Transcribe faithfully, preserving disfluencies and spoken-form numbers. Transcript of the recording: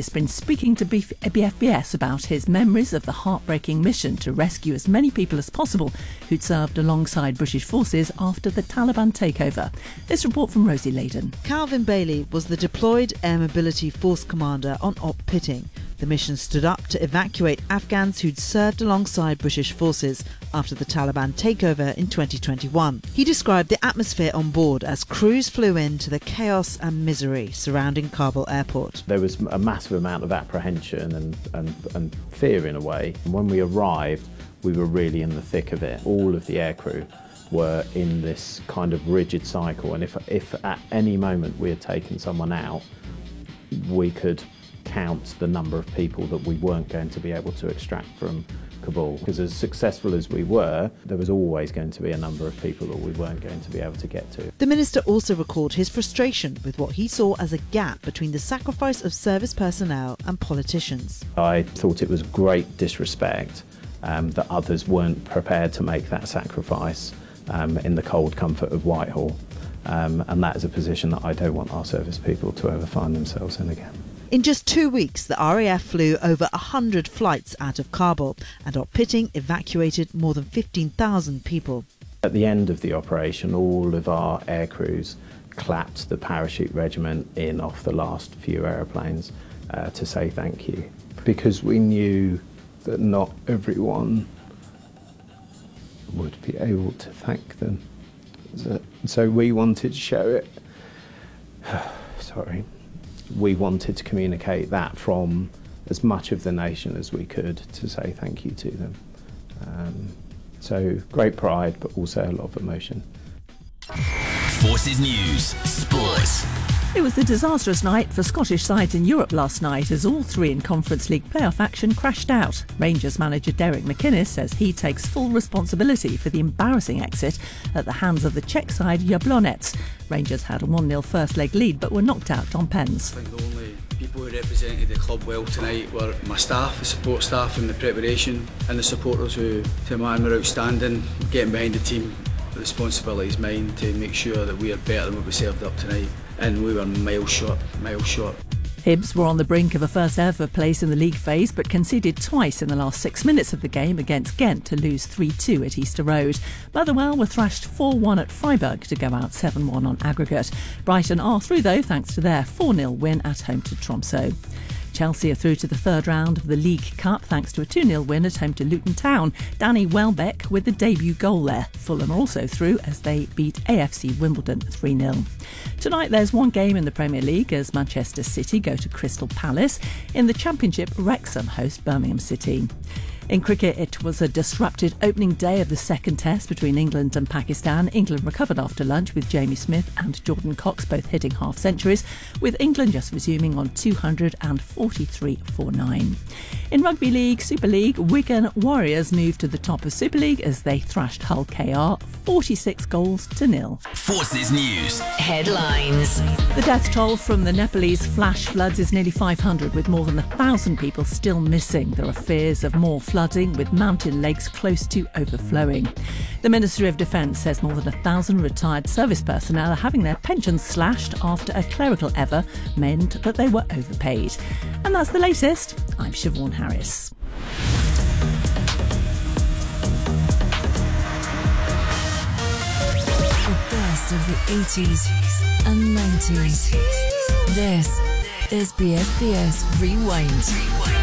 has been speaking to B F B S about his memories of the heartbreaking mission to rescue as many people as possible who'd served alongside British forces after the Taliban takeover. This report from Rosie Layden. Calvin Bailey was the deployed Air Mobility Force commander on Op Pitting. The mission stood up to evacuate Afghans who'd served alongside British forces after the Taliban takeover in twenty twenty-one. He described the atmosphere on board as crews flew into the chaos and misery surrounding Kabul airport. There was a massive amount of apprehension and, and, and fear in a way. When we arrived, we were really in the thick of it. All of the aircrew were in this kind of rigid cycle, and if, if at any moment we had taken someone out, we could count the number of people that we weren't going to be able to extract from Kabul. Because as successful as we were, there was always going to be a number of people that we weren't going to be able to get to. The minister also recalled his frustration with what he saw as a gap between the sacrifice of service personnel and politicians. I thought it was great disrespect um, that others weren't prepared to make that sacrifice um, in the cold comfort of Whitehall. Um, and that is a position that I don't want our service people to ever find themselves in again. In just two weeks, the R A F flew over one hundred flights out of Kabul, and Op Pitting evacuated more than fifteen thousand people. At the end of the operation, all of our air crews clapped the parachute regiment in off the last few aeroplanes uh, to say thank you, because we knew that not everyone would be able to thank them. So, so we wanted to show it. Sorry. We wanted to communicate that from as much of the nation as we could to say thank you to them. Um, so great pride, but also a lot of emotion. Forces News Sports. It was a disastrous night for Scottish sides in Europe last night as all three in Conference League playoff action crashed out. Rangers manager Derek McInnes says he takes full responsibility for the embarrassing exit at the hands of the Czech side Jablonec. Rangers had a one nil first leg lead but were knocked out on pens. I think the only people who represented the club well tonight were my staff, the support staff and the preparation, and the supporters who, to man, were outstanding. Getting behind the team, the responsibility is mine to make sure that we are better than what we served up tonight. And we were miles short, miles short. Hibs were on the brink of a first ever place in the league phase but conceded twice in the last six minutes of the game against Ghent to lose three two at Easter Road. Motherwell were thrashed four one at Freiburg to go out seven one on aggregate. Brighton are through though thanks to their four nil win at home to Tromsø. Chelsea are through to the third round of the League Cup thanks to a two nil win at home to Luton Town. Danny Welbeck with the debut goal there. Fulham are also through as they beat A F C Wimbledon three nil. Tonight there's one game in the Premier League as Manchester City go to Crystal Palace. In the Championship, Wrexham host Birmingham City. In cricket, it was a disrupted opening day of the second test between England and Pakistan. England recovered after lunch with Jamie Smith and Jordan Cox both hitting half centuries, with England just resuming on two hundred forty-three for nine. In Rugby League, Super League, Wigan Warriors moved to the top of Super League as they thrashed Hull K R forty-six goals to nil. Forces News Headlines. The death toll from the Nepalese flash floods is nearly five hundred, with more than one thousand people still missing. There are fears of more flooding, with mountain lakes close to overflowing. The Ministry of Defence says more than one thousand retired service personnel are having their pensions slashed after a clerical error meant that they were overpaid. And that's the latest. I'm Siobhan Harris. The best of the eighties and nineties. This is B F B S Rewind.